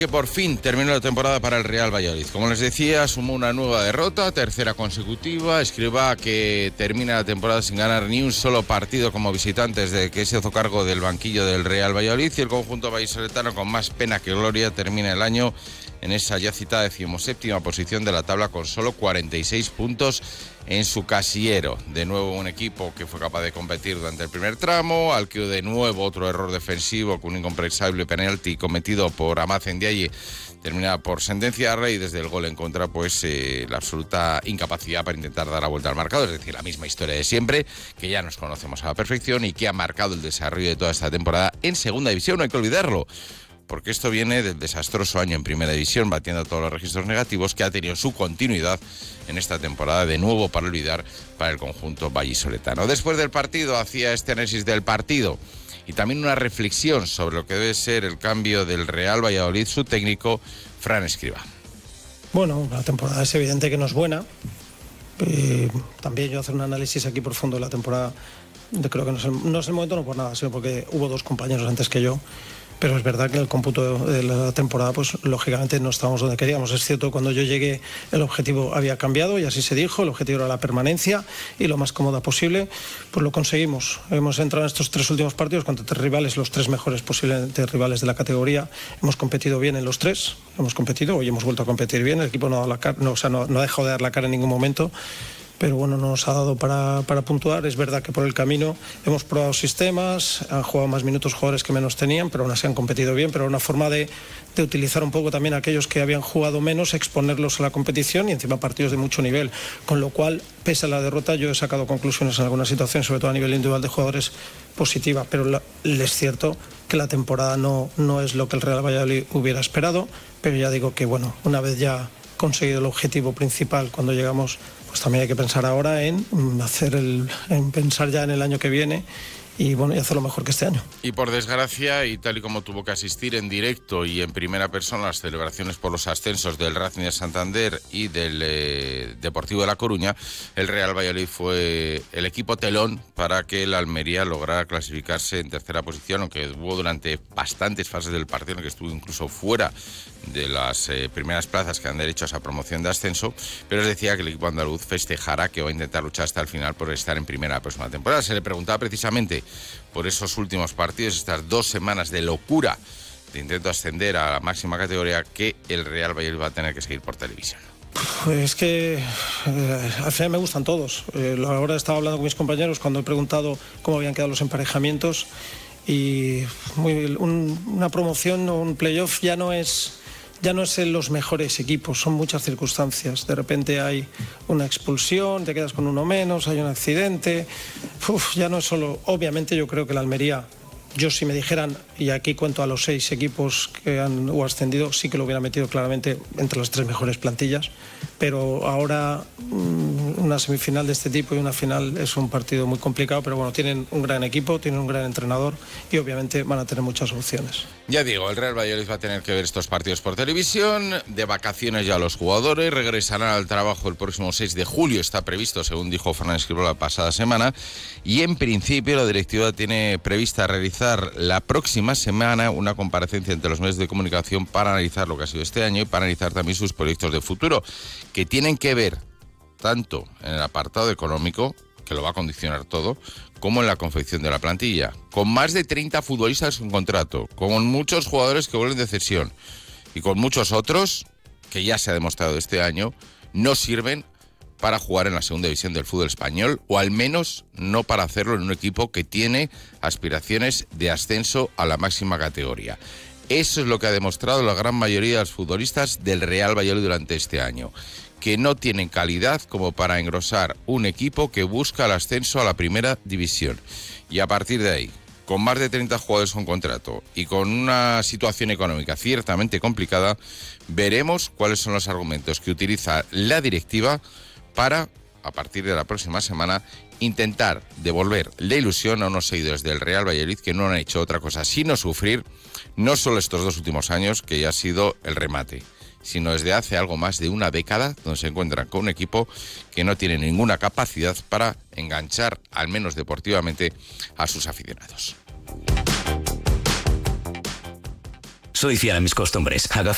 Que por fin terminó la temporada para el Real Valladolid. Como les decía, sumó una nueva derrota, tercera consecutiva. Escribá que termina la temporada sin ganar ni un solo partido como visitante desde que se hizo cargo del banquillo del Real Valladolid, y el conjunto vallisoletano, con más pena que gloria, termina el año en esa ya citada 17ª posición de la tabla, con solo 46 puntos en su casillero. De nuevo un equipo que fue capaz de competir durante el primer tramo, al que de nuevo otro error defensivo con un incomprensible penalti cometido por Amaz Ndiaye terminada por sentenciarle, y desde el gol en contra pues la absoluta incapacidad para intentar dar la vuelta al marcador. Es decir, la misma historia de siempre, que ya nos conocemos a la perfección y que ha marcado el desarrollo de toda esta temporada en segunda división, no hay que olvidarlo, porque esto viene del desastroso año en primera división, batiendo todos los registros negativos, que ha tenido su continuidad en esta temporada, de nuevo para olvidar para el conjunto vallisoletano. Después del partido hacía este análisis del partido y también una reflexión sobre lo que debe ser el cambio del Real Valladolid, su técnico, Fran Escribá. Bueno, la temporada es evidente que no es buena. También yo hacer un análisis aquí profundo de la temporada, creo que no es el momento, no por nada, sino porque hubo dos compañeros antes que yo. Pero es verdad que en el cómputo de la temporada, pues lógicamente no estábamos donde queríamos. Es cierto, cuando yo llegué el objetivo había cambiado y así se dijo, el objetivo era la permanencia y lo más cómoda posible, pues lo conseguimos. Hemos entrado en estos tres últimos partidos contra tres rivales, los tres mejores posiblemente rivales de la categoría. Hemos competido bien en los tres, hoy hemos vuelto a competir bien, el equipo no ha dado la cara, no ha dejado de dar la cara en ningún momento. Pero bueno, no nos ha dado para puntuar. Es verdad que por el camino hemos probado sistemas, han jugado más minutos jugadores que menos tenían, pero aún así han competido bien, pero una forma de utilizar un poco también a aquellos que habían jugado menos, exponerlos a la competición y encima partidos de mucho nivel. Con lo cual, pese a la derrota, yo he sacado conclusiones en algunas situaciones, sobre todo a nivel individual de jugadores, positiva. Pero es cierto que la temporada no es lo que el Real Valladolid hubiera esperado, pero ya digo que bueno, una vez ya conseguido el objetivo principal cuando llegamos, pues también hay que pensar ahora en pensar ya en el año que viene y bueno, y hacerlo mejor que este año. Y por desgracia, y tal y como tuvo que asistir en directo y en primera persona a las celebraciones por los ascensos del Racing de Santander y del Deportivo de La Coruña, el Real Valladolid fue el equipo telón para que el Almería lograra clasificarse en tercera posición, aunque hubo durante bastantes fases del partido en el que estuvo incluso fuera de las primeras plazas que dan derecho a esa promoción de ascenso, pero les decía que el equipo andaluz festejará, que va a intentar luchar hasta el final por estar en primera la próxima temporada. Se le preguntaba precisamente por esos últimos partidos, estas 2 semanas de locura de intento ascender a la máxima categoría, que el Real Valladolid va a tener que seguir por televisión. Es que al final me gustan todos. Ahora estaba hablando con mis compañeros cuando he preguntado cómo habían quedado los emparejamientos, y una promoción o un playoff ya no es en los mejores equipos, son muchas circunstancias. De repente hay una expulsión, te quedas con uno menos, hay un accidente. Ya no es solo. Obviamente yo creo que la Almería, yo si me dijeran, y aquí cuento a los 6 equipos que han ascendido, sí que lo hubiera metido claramente entre las 3 mejores plantillas, pero ahora una semifinal de este tipo y una final es un partido muy complicado, pero bueno, tienen un gran equipo, tienen un gran entrenador y obviamente van a tener muchas opciones. Ya digo, el Real Valladolid va a tener que ver estos partidos por televisión. De vacaciones ya los jugadores regresarán al trabajo el próximo 6 de julio, está previsto, según dijo Fernández Escribá la pasada semana, y en principio la directiva tiene prevista realizar la próxima semana una comparecencia entre los medios de comunicación para analizar lo que ha sido este año y para analizar también sus proyectos de futuro, que tienen que ver tanto en el apartado económico, que lo va a condicionar todo, como en la confección de la plantilla, con más de 30 futbolistas en contrato, con muchos jugadores que vuelven de cesión y con muchos otros que ya se ha demostrado este año no sirven para jugar en la segunda división del fútbol español, o al menos no para hacerlo en un equipo que tiene aspiraciones de ascenso a la máxima categoría. Eso es lo que ha demostrado la gran mayoría de los futbolistas del Real Valladolid durante este año, que no tienen calidad como para engrosar un equipo que busca el ascenso a la primera división. Y a partir de ahí, con más de 30 jugadores con contrato y con una situación económica ciertamente complicada, veremos cuáles son los argumentos que utiliza la directiva para, a partir de la próxima semana, intentar devolver la ilusión a unos seguidores del Real Valladolid que no han hecho otra cosa sino sufrir, no solo estos 2 últimos años, que ya ha sido el remate, sino desde hace algo más de una década, donde se encuentran con un equipo que no tiene ninguna capacidad para enganchar, al menos deportivamente, a sus aficionados. Soy fiel a mis costumbres. Haga